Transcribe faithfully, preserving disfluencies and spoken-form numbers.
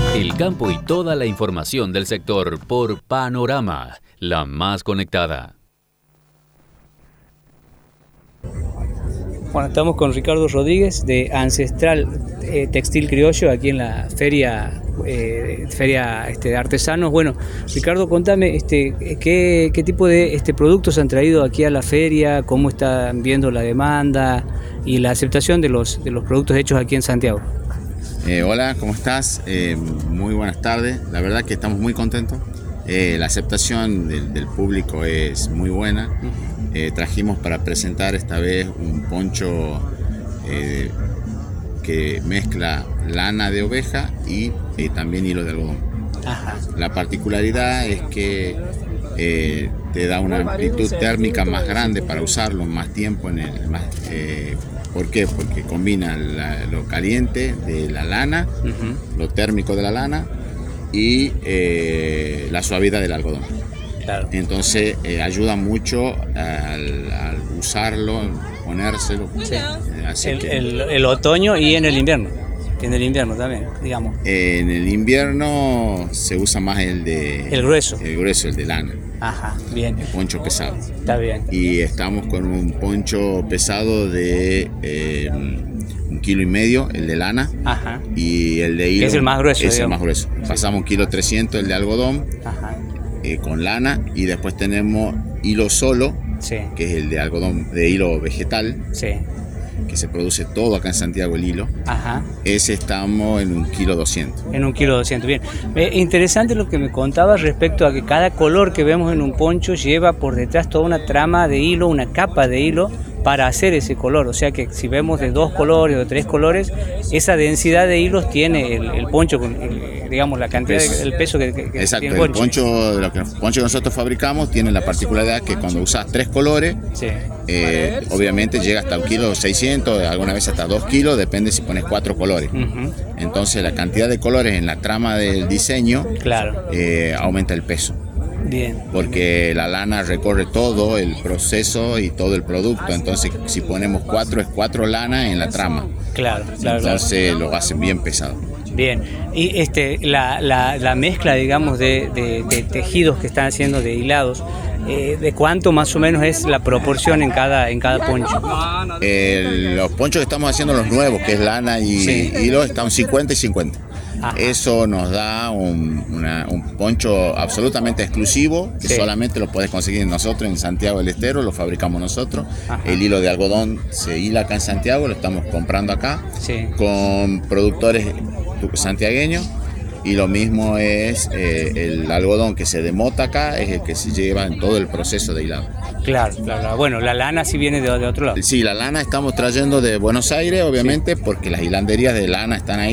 El campo y toda la información del sector por Panorama, la más conectada. Bueno, estamos con Ricardo Rodríguez de Ancestral eh, Textil Criollo aquí en la feria, eh, feria este, de artesanos. Bueno, Ricardo, contame este, qué, qué tipo de este, productos han traído aquí a la feria, cómo están viendo la demanda y la aceptación de los, de los productos hechos aquí en Santiago. Eh, hola, ¿cómo estás? Eh, muy buenas tardes. La verdad que estamos muy contentos. Eh, la aceptación del, del público es muy buena. Eh, trajimos para presentar esta vez un poncho eh, que mezcla lana de oveja y eh, también hilo de algodón. Ajá. La particularidad es que eh, te da una amplitud térmica más grande para usarlo más tiempo en el más, eh, ¿por qué? Porque combina la, lo caliente de la lana, uh-huh. lo térmico de la lana y eh, la suavidad del algodón. Claro. Entonces eh, ayuda mucho al, al usarlo, ponérselo. Sí. Eh, así el, que, el, el otoño y en el invierno. En el invierno también, digamos. En el invierno se usa más el de... El grueso. El grueso, el de lana. Ajá, bien. El poncho pesado. Está bien. Y estamos con un poncho pesado de eh, un kilo y medio, el de lana. Ajá. Y el de hilo. Es el más grueso. Es digamos. el más grueso. Pasamos un kilo trescientos, el de algodón. Ajá. Eh, con lana. Y después tenemos hilo solo, sí. que es el de algodón, de hilo vegetal. Sí. Que se produce todo acá en Santiago, el hilo. Ajá. Ese estamos en un kilo doscientos. En un kilo doscientos, bien. Eh, interesante lo que me contabas respecto a que cada color que vemos en un poncho lleva por detrás toda una trama de hilo, una capa de hilo para hacer ese color. O sea que si vemos de dos colores o de tres colores, esa densidad de hilos tiene el, el poncho, con el, digamos, la cantidad, el peso, de, el peso que, que, que Exacto, tiene el poncho. El poncho, lo que, el poncho que nosotros fabricamos tiene la particularidad que cuando usas tres colores, sí. eh, obviamente llega hasta un kilo seiscientos, alguna vez hasta dos kilos, depende si pones cuatro colores. Uh-huh. Entonces la cantidad de colores en la trama del diseño, claro. eh, aumenta el peso. Bien. Porque la lana recorre todo el proceso y todo el producto, entonces si ponemos cuatro es cuatro lanas en la trama. Claro, claro. Entonces claro. lo hacen bien pesado. Bien, y este la, la, la mezcla, digamos, de, de, de tejidos que están haciendo, de hilados, eh, ¿de cuánto más o menos es la proporción en cada, en cada poncho? Eh, los ponchos que estamos haciendo, los nuevos, que es lana y sí. hilo, están cincuenta y cincuenta. Ajá. Eso nos da un, una, un poncho absolutamente exclusivo, que sí. solamente lo puedes conseguir nosotros en Santiago del Estero, lo fabricamos nosotros. Ajá. El hilo de algodón se hila acá en Santiago, lo estamos comprando acá, sí. con productores santiagueños. Y lo mismo es eh, el algodón que se demota acá, es el que se lleva en todo el proceso de hilado. Claro, claro. Bueno, la lana sí viene de, de otro lado. Sí, la lana estamos trayendo de Buenos Aires, obviamente, sí. porque las hilanderías de lana están ahí.